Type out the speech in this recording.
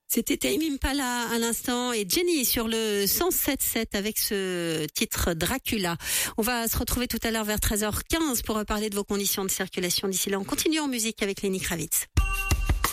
C'était Tame Impala à l'instant et Jenny sur le 107.7 avec ce titre Dracula. On va se retrouver tout à l'heure vers 13h15 pour parler de vos conditions de circulation. D'ici là, on continue en musique avec Lenny Kravitz.